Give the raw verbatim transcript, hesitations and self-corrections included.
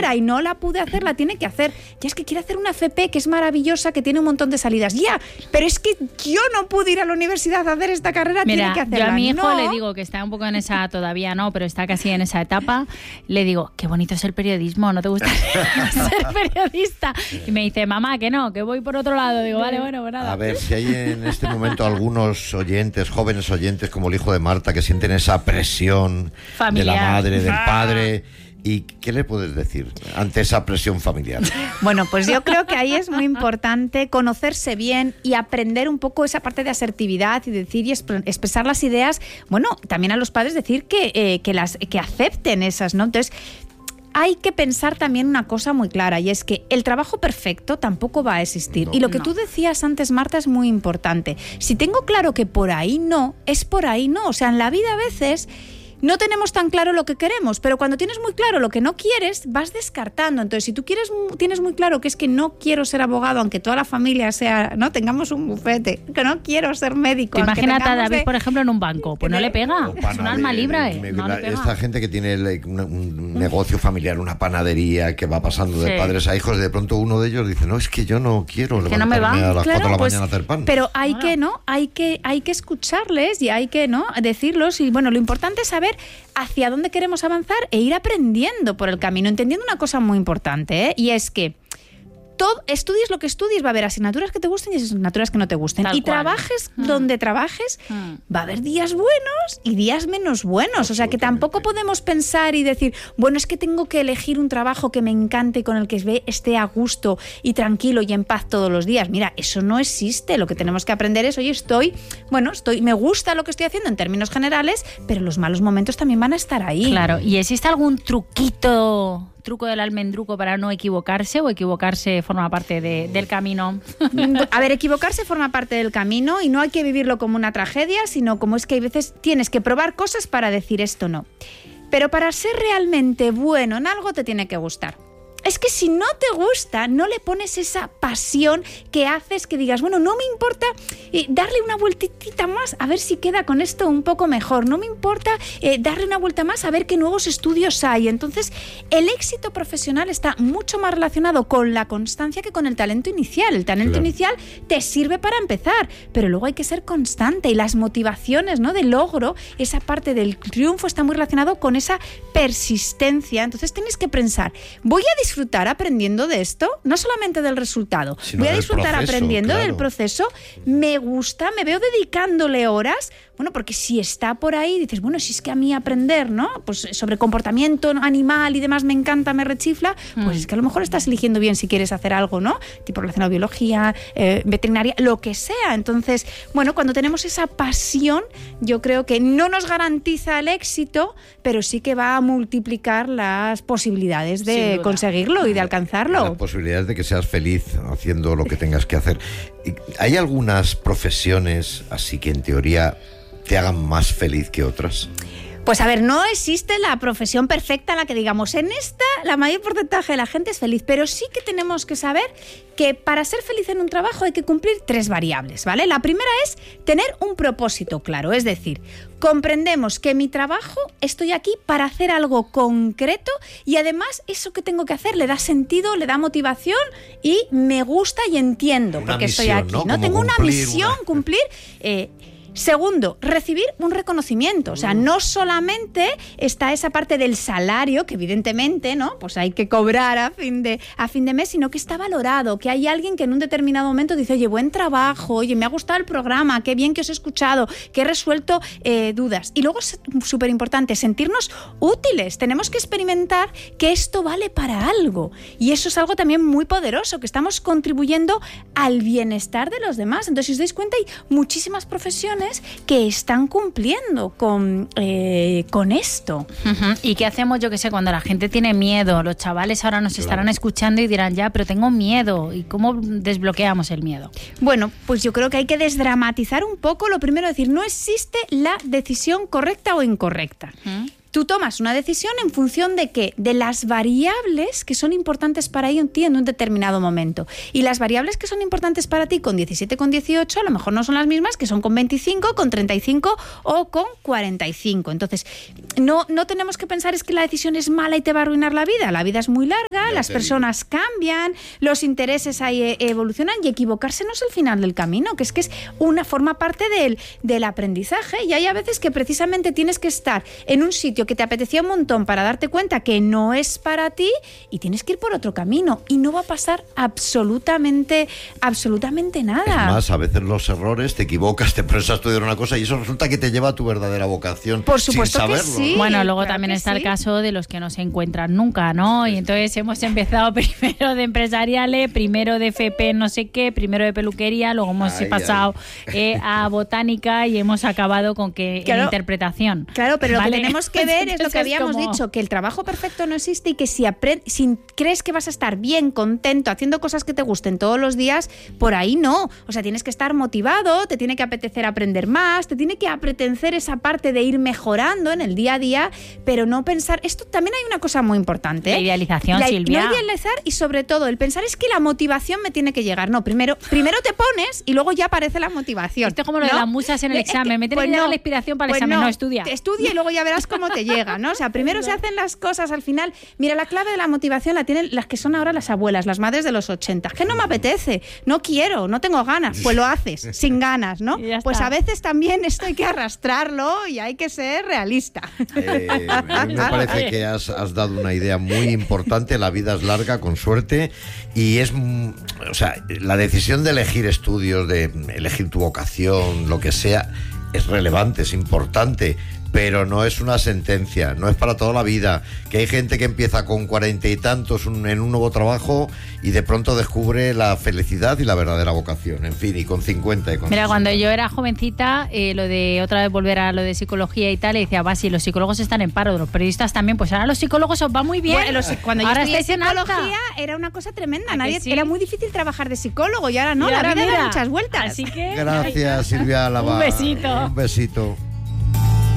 carrera y no la pude hacer, la tiene que hacer. Ya es que quiere hacer una F P que es maravillosa, que tiene un montón de salidas. Ya, pero es que yo no pude ir a la universidad a hacer esta carrera, Mira, tiene que hacerla. Yo a mi hijo no. le digo que está un poco en esa, todavía no, pero está casi en esa etapa, le digo, qué bonito es el periodismo, ¿no te gusta ser periodista? Y me dice, mamá, que no, que voy por otro lado. Digo, vale, bueno, pues nada. A ver, si hay en este momento algunos oyentes, jóvenes oyentes como el hijo de Marta, que sienten esa presión familiar de la madre, del padre... ¿Y qué le puedes decir ante esa presión familiar? Bueno, pues yo creo que ahí es muy importante conocerse bien y aprender un poco esa parte de asertividad y decir y expresar las ideas. Bueno, también a los padres decir que, eh, que, las, que acepten esas, ¿no? Entonces, hay que pensar también una cosa muy clara, y es que el trabajo perfecto tampoco va a existir. No, y lo que no. tú decías antes, Marta, es muy importante. Si tengo claro que por ahí no, es por ahí no. O sea, en la vida a veces... no tenemos tan claro lo que queremos, pero cuando tienes muy claro lo que no quieres, vas descartando. Entonces, si tú quieres, tienes muy claro que es que no quiero ser abogado, aunque toda la familia sea, no tengamos un bufete, que no quiero ser médico. Imagínate a David, de... por ejemplo, en un banco, pues no le pega, es un alma libre. Me, no la, le pega. Esta gente que tiene un, un negocio familiar, una panadería que va pasando de sí. padres a hijos, de pronto uno de ellos dice, no, es que yo no quiero que no me va. a las claro, cuatro de la pues, mañana a hacer pan. Pero hay bueno. que, ¿no? Hay que, hay que escucharles y hay que, ¿no? decirlos. Y bueno, lo importante es saber hacia dónde queremos avanzar e ir aprendiendo por el camino, entendiendo una cosa muy importante, ¿eh? Y es que todo, estudies lo que estudies, va a haber asignaturas que te gusten y asignaturas que no te gusten. Tal y cual. Trabajes mm. donde trabajes, mm. va a haber días buenos y días menos buenos. O sea, que tampoco podemos pensar y decir, bueno, es que tengo que elegir un trabajo que me encante, con el que esté a gusto y tranquilo y en paz todos los días. Mira, eso no existe. Lo que tenemos que aprender es, oye, estoy, bueno, estoy, me gusta lo que estoy haciendo en términos generales, pero los malos momentos también van a estar ahí. Claro, ¿y existe algún truquito... truco del almendruco para no equivocarse, o equivocarse forma parte de, del camino? A ver, equivocarse forma parte del camino y no hay que vivirlo como una tragedia, sino como es que hay veces tienes que probar cosas para decir esto no. Pero para ser realmente bueno en algo te tiene que gustar. Es que si no te gusta, no le pones esa pasión que haces que digas, bueno, no me importa eh, darle una vueltita más a ver si queda con esto un poco mejor, no me importa eh, darle una vuelta más a ver qué nuevos estudios hay. Entonces, el éxito profesional está mucho más relacionado con la constancia que con el talento inicial. El talento claro. inicial te sirve para empezar, pero luego hay que ser constante, y las motivaciones, ¿no?, de logro, esa parte del triunfo está muy relacionado con esa persistencia. Entonces, tienes que pensar, voy a disfrutar aprendiendo de esto, no solamente del resultado, sino voy a disfrutar proceso, aprendiendo claro. del proceso, me gusta, me veo dedicándole horas, bueno, porque si está por ahí, dices, bueno, si es que a mí aprender, ¿no?, pues sobre comportamiento animal y demás me encanta, me rechifla, pues mm. es que a lo mejor estás eligiendo bien si quieres hacer algo, ¿no?, tipo relacionado a biología, eh, veterinaria, lo que sea. Entonces, bueno, cuando tenemos esa pasión, yo creo que no nos garantiza el éxito, pero sí que va a multiplicar las posibilidades de conseguirlo y de alcanzarlo. Las posibilidades de que seas feliz haciendo lo que tengas que hacer. ¿Hay algunas profesiones así que en teoría te hagan más feliz que otras? Pues a ver, no existe la profesión perfecta en la que digamos, en esta la mayor porcentaje de la gente es feliz, pero sí que tenemos que saber que para ser feliz en un trabajo hay que cumplir tres variables, ¿vale? La primera es tener un propósito claro, es decir, comprendemos que mi trabajo estoy aquí para hacer algo concreto y además eso que tengo que hacer le da sentido, le da motivación y me gusta y entiendo por qué estoy aquí, ¿no? ¿no? Tengo una misión, una... cumplir... Eh, Segundo, recibir un reconocimiento. O sea, no solamente está esa parte del salario, que evidentemente, ¿no?, pues hay que cobrar a fin de, a fin de mes, sino que está valorado, que hay alguien que en un determinado momento dice, oye, buen trabajo, oye, me ha gustado el programa, qué bien que os he escuchado, que he resuelto eh, dudas. Y luego es súper importante, sentirnos útiles. Tenemos que experimentar que esto vale para algo. Y eso es algo también muy poderoso, que estamos contribuyendo al bienestar de los demás. Entonces, si os dais cuenta, hay muchísimas profesiones que están cumpliendo con, eh, con esto. Uh-huh. ¿Y qué hacemos, yo que sé, cuando la gente tiene miedo? Los chavales ahora nos estarán claro. escuchando y dirán, ya, pero tengo miedo. ¿Y cómo desbloqueamos el miedo? Bueno, pues yo creo que hay que desdramatizar un poco. Lo primero, decir, no existe la decisión correcta o incorrecta. Uh-huh. tú tomas una decisión en función de qué, de las variables que son importantes para ti en un determinado momento. Y las variables que son importantes para ti con diecisiete, con dieciocho, a lo mejor no son las mismas que son con veinticinco, con treinta y cinco o con cuarenta y cinco. Entonces, no, no tenemos que pensar es que la decisión es mala y te va a arruinar la vida. La vida es muy larga, ya las personas digo. cambian, los intereses ahí evolucionan y equivocarse no es el final del camino, que es que es una forma parte del, del aprendizaje. Y hay a veces que precisamente tienes que estar en un sitio que te apetecía un montón para darte cuenta que no es para ti y tienes que ir por otro camino y no va a pasar absolutamente, absolutamente nada. Es más, a veces los errores, te equivocas, te pones a estudiar una cosa y eso resulta que te lleva a tu verdadera vocación. Por supuesto sin que saberlo, sí. ¿no? Bueno, luego claro también que está sí. el caso de los que no se encuentran nunca, ¿no? Y entonces hemos empezado primero de empresariales, primero de F P no sé qué, primero de peluquería, luego hemos Ay, pasado eh, a botánica y hemos acabado con que Claro. en interpretación. Claro, pero ¿vale? lo que tenemos que ver es lo Entonces que habíamos como- dicho, que el trabajo perfecto no existe y que si, apre- si crees que vas a estar bien, contento, haciendo cosas que te gusten todos los días, por ahí no. O sea, tienes que estar motivado, te tiene que apetecer aprender más, te tiene que apetecer esa parte de ir mejorando en el día a día, pero no pensar... Esto también hay una cosa muy importante. La ¿eh? idealización, La- Silvia. No idealizar y sobre todo el pensar es que la motivación me tiene que llegar. No, primero, primero te pones y luego ya aparece la motivación. Esto es como lo de ¿no? las musas en el Eh, examen. Me tiene pues que llegar no, la inspiración para el pues examen. No, estudia. Te estudia y luego ya verás cómo te llega, ¿no? O sea, primero se hacen las cosas al final. Mira, la clave de la motivación la tienen las que son ahora las abuelas, las madres de los ochenta. Que no me apetece, no quiero, no tengo ganas. Pues lo haces, sin ganas, ¿no? Y ya Pues está. a veces también esto hay que arrastrarlo y hay que ser realista. Eh, a mí me parece que has, has dado una idea muy importante. La vida es larga, con suerte, y es, mm, o sea, la decisión de elegir estudios, de elegir tu vocación, lo que sea, es relevante, es importante, pero no es una sentencia, no es para toda la vida. Que hay gente que empieza con cuarenta y tantos un- en un nuevo trabajo y de pronto descubre la felicidad y la verdadera vocación, en fin, y con cincuenta y con Mira, cuando sesenta. yo era jovencita, eh, lo de otra vez volver a lo de psicología y tal, y decía, va, si los psicólogos están en paro, los periodistas también, pues ahora los psicólogos os va muy bien. Bueno, los- cuando yo ahora estudié estáis en alta. psicología era una cosa tremenda. ¿A que Nadie, sí? Era muy difícil trabajar de psicólogo y ahora no, Y la ahora vida da mira, muchas vueltas. Así que... Gracias, Silvia Álava. Un besito. Un besito.